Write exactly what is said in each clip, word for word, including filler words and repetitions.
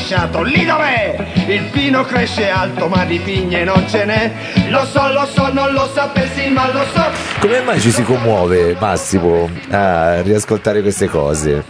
lasciato lì dov'è. Il pino cresce alto ma di pigne non ce n'è. Lo so, lo so, non lo sapessi ma lo so. Come mai ci si commuove, Massimo, a riascoltare queste cose?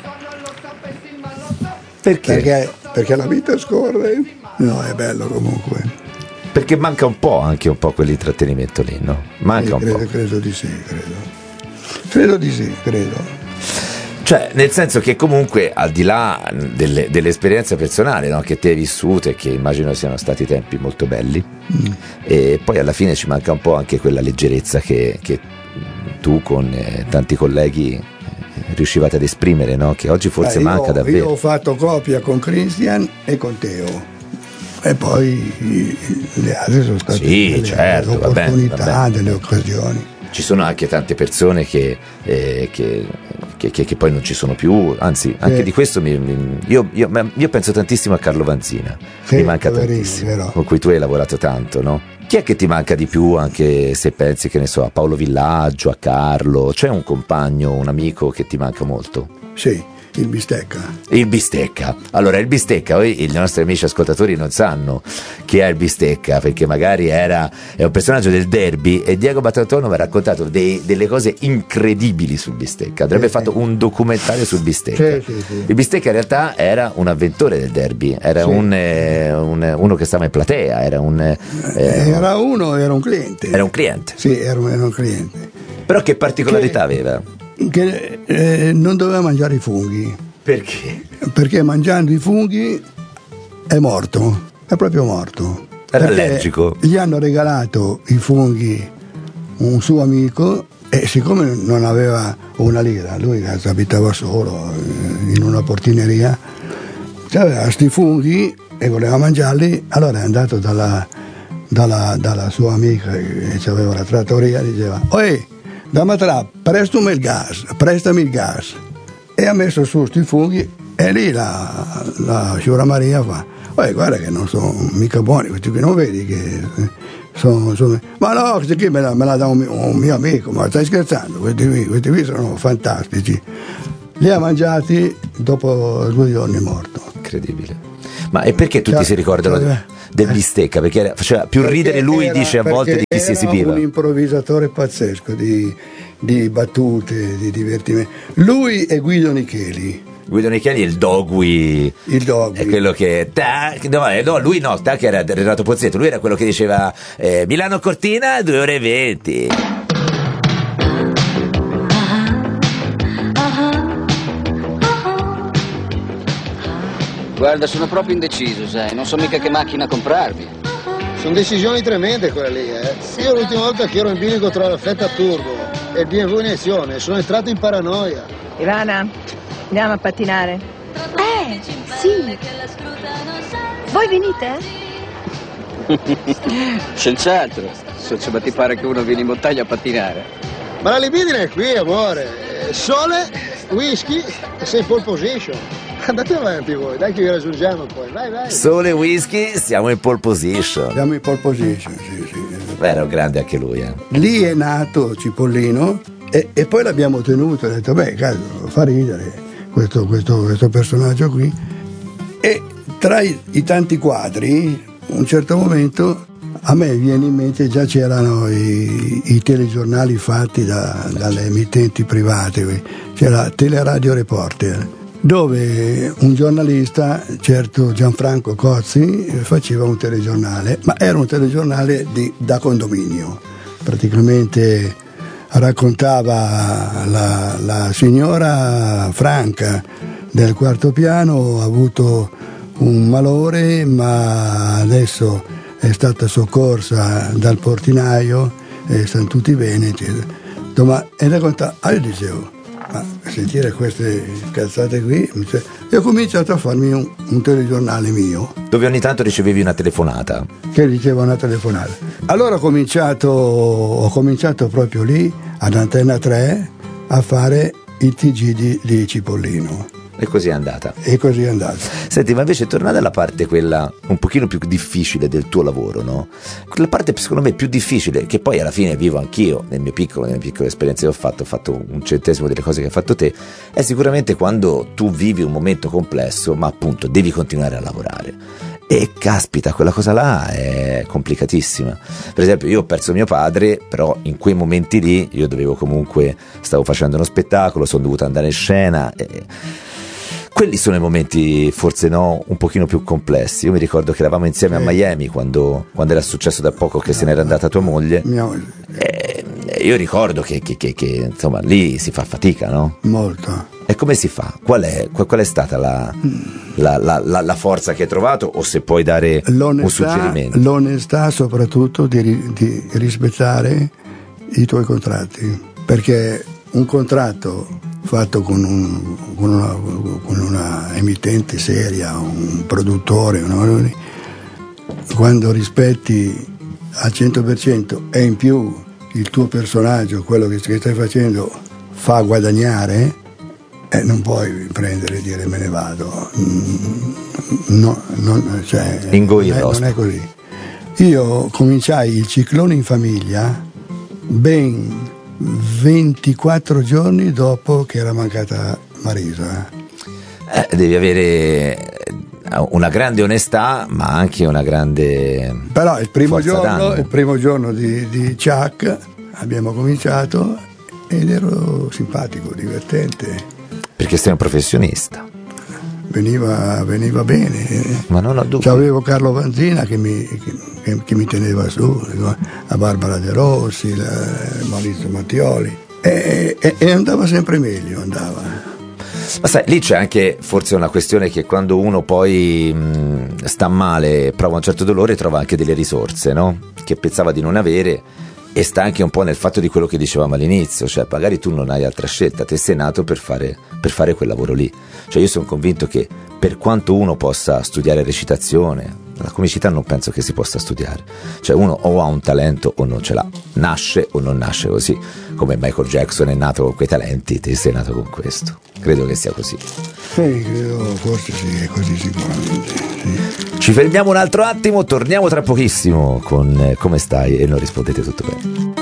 Perché? Perché, perché la vita scorre. No, è bello comunque. Perché manca un po' anche un po' quell'intrattenimento lì, no? Manca sì, un credo, po'. Credo di sì, credo. Credo di sì, credo. Cioè, nel senso che comunque al di là delle, dell'esperienza personale, no, che te hai vissuto e che immagino siano stati tempi molto belli, mm. e poi alla fine ci manca un po' anche quella leggerezza che, che tu con eh, tanti colleghi eh, riuscivate ad esprimere, no? Che oggi forse Beh, manca io, davvero. Io ho fatto coppia con Christian e con Teo e poi le altre sono state sì, delle certo, opportunità, vabbè, vabbè. delle occasioni. Ci sono anche tante persone che, eh, che, che, che, che poi non ci sono più, anzi anche sì. di questo mi, mi, io, io, io penso tantissimo a Carlo Vanzina, sì, mi manca tantissimo, vero. Con cui tu hai lavorato tanto, no? Chi è che ti manca di più, anche se pensi, che ne so, a Paolo Villaggio, a Carlo? C'è un compagno, un amico che ti manca molto? Sì, il Bistecca. Il Bistecca. Allora, il Bistecca, i nostri amici ascoltatori non sanno chi è il Bistecca, perché magari era è un personaggio del derby e Diego Battantuono mi ha raccontato dei, delle cose incredibili sul Bistecca. Avrebbe sì, fatto sì. un documentario sul Bistecca. Sì, sì, sì. Il Bistecca in realtà era un avventore del derby, era sì. un, eh, un, uno che stava in platea, era un eh, era uno, era un cliente. Era un cliente. Sì, era un, era un cliente. Però che particolarità che... aveva? Che eh, non doveva mangiare i funghi. Perché? Perché mangiando i funghi è morto, è proprio morto. Era perché allergico. Gli hanno regalato i funghi un suo amico e siccome non aveva una lira, lui abitava solo in una portineria, aveva questi funghi e voleva mangiarli, allora è andato dalla, dalla, dalla sua amica che aveva la trattoria e diceva: "Oi, da Matrà, prestami il gas, prestami il gas." E ha messo su sti funghi e lì la, la Sciura Maria fa: "Oh, guarda che non sono mica buoni, questi qui non vedi che sono... sono... Ma no, questi qui me la, me la dà un mio, un mio amico, ma stai scherzando? Questi qui, questi qui sono fantastici." Li ha mangiati, dopo due giorni è morto. Incredibile. Ma e perché tutti cioè, si ricordano cioè, del Bistecca? Perché era, faceva più perché ridere lui, era, dice a volte, di chi si esibiva. Era un improvvisatore pazzesco di, di battute, di divertimento. Lui e Guido Nicheli. Guido Nicheli è il Dogui. Il Dogui. È quello che... Ta, no, no, lui no, ta, che era Renato Pozzetto. Lui era quello che diceva eh, Milano Cortina, due ore e venti. Guarda, sono proprio indeciso, sai, non so mica che macchina comprarmi. Sono decisioni tremende quelle lì, eh. Io l'ultima volta che ero in bilico tra la Fetta Turbo e il B M W iniezione sono entrato in paranoia. Ivana, andiamo a pattinare? Eh, sì. Voi venite? Senz'altro, se ti pare che uno viene in montagna a pattinare. Ma la libidine è qui, amore. Sole, whisky e sei in pole position. Andate avanti voi, dai che vi raggiungiamo poi, vai vai. Sole, whisky, siamo in pole position. Siamo in pole position, sì, sì. Beh, era un grande anche lui, eh. Lì è nato Cipollino e, e poi l'abbiamo tenuto, ho detto, beh, cazzo, fa ridere questo, questo, questo personaggio qui. E tra i, i tanti quadri, a un certo momento, a me viene in mente, già c'erano i, i telegiornali fatti da, dalle emittenti private, c'era Teleradio Reporter, dove un giornalista, certo Gianfranco Cozzi, faceva un telegiornale, ma era un telegiornale di, da condominio. Praticamente raccontava la, la signora Franca del quarto piano, ha avuto un malore, ma adesso è stata soccorsa dal portinaio e stanno tutti bene, eccetera. Ma e raccontava, ah, io dicevo, ma sentire queste cazzate qui, e ho cominciato a farmi un, un telegiornale mio. Dove ogni tanto ricevevi una telefonata. Che riceva una telefonata. Allora ho cominciato, ho cominciato proprio lì, ad Antenna tre, a fare il T G di, di Cipollino. e così è andata. E così è andata. Senti, ma invece tornate alla parte quella un pochino più difficile del tuo lavoro, no? La parte secondo me più difficile, che poi alla fine vivo anch'io nel mio piccolo, nelle piccole esperienze che ho fatto, ho fatto un centesimo delle cose che hai fatto te, è sicuramente quando tu vivi un momento complesso, ma appunto devi continuare a lavorare. E caspita, quella cosa là è complicatissima. Per esempio, io ho perso mio padre, però in quei momenti lì io dovevo comunque, stavo facendo uno spettacolo, sono dovuto andare in scena e quelli sono i momenti forse no un pochino più complessi. Io mi ricordo che eravamo insieme a Miami quando, quando era successo da poco che se n'era andata tua moglie. E io ricordo che, che, che, che insomma lì si fa fatica, no? Molto. E come si fa? Qual è, qual è stata la, la, la, la, la forza che hai trovato, o se puoi dare l'onestà, un suggerimento? L'onestà soprattutto di, di rispettare i tuoi contratti, perché un contratto fatto con, un, con, una, con una emittente seria, un produttore, no? Quando rispetti al cento per cento e in più il tuo personaggio, quello che stai facendo, fa guadagnare, eh, non puoi prendere e dire me ne vado. No, non, cioè, non, è, non è così. Io cominciai il Ciclone in Famiglia ben ventiquattro giorni dopo che era mancata Marisa. Eh, devi avere una grande onestà, ma anche una grande. Però il primo forza giorno, d'animo. il primo giorno di, di Chuck abbiamo cominciato ed ero simpatico, divertente. Perché sei un professionista. Veniva, veniva bene. Ma non ho dubbi. C'avevo Carlo Vanzina che mi, che, che mi teneva su, la Barbara De Rossi, la, Maurizio Mattioli, e, e, e andava sempre meglio, andava. Ma sai, lì c'è anche forse una questione che quando uno poi mh, sta male, prova un certo dolore, trova anche delle risorse, no? Che pensava di non avere, e sta anche un po' nel fatto di quello che dicevamo all'inizio, cioè magari tu non hai altra scelta, te sei nato per fare, per fare quel lavoro lì. Cioè io sono convinto che per quanto uno possa studiare recitazione, la comicità non penso che si possa studiare, cioè uno o ha un talento o non ce l'ha, nasce o non nasce così, come Michael Jackson è nato con quei talenti, te sei nato con questo, credo che sia così. Sì, credo, forse sì, è così sicuramente, sì. Ci fermiamo un altro attimo, torniamo tra pochissimo con eh, Come stai? E non rispondete tutto bene.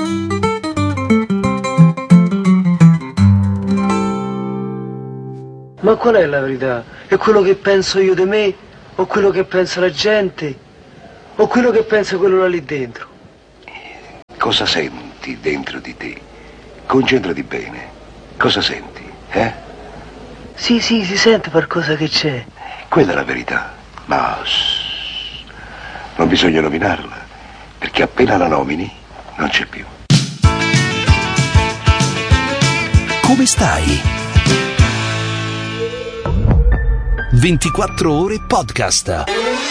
Ma qual è la verità? È quello che penso io di me? O quello che pensa la gente? O quello che pensa quello là lì dentro? Cosa senti dentro di te? Concentrati bene. Cosa senti, eh? Sì, sì, si sente qualcosa che c'è. Quella è la verità. Ma shh, non bisogna nominarla, perché appena la nomini non c'è più. Come stai? ventiquattro ore podcast.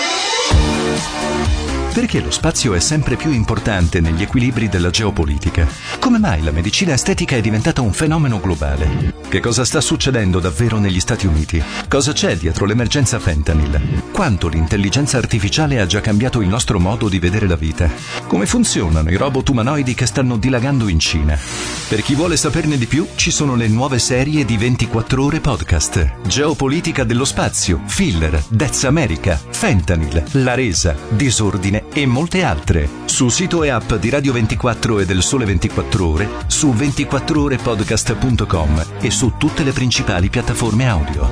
Perché lo spazio è sempre più importante negli equilibri della geopolitica? Come mai la medicina estetica è diventata un fenomeno globale? Che cosa sta succedendo davvero negli Stati Uniti? Cosa c'è dietro l'emergenza fentanyl? Quanto l'intelligenza artificiale ha già cambiato il nostro modo di vedere la vita? Come funzionano i robot umanoidi che stanno dilagando in Cina? Per chi vuole saperne di più, ci sono le nuove serie di ventiquattro ore podcast. Geopolitica dello spazio, Filler, Death America, Fentanyl, La Resa, Disordine e molte altre. Sul sito e app di Radio ventiquattro e del Sole ventiquattro Ore, su ventiquattro ore podcast punto com e su tutte le principali piattaforme audio.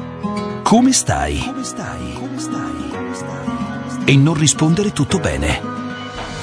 Come stai? Come stai? Come stai? E non rispondere tutto bene.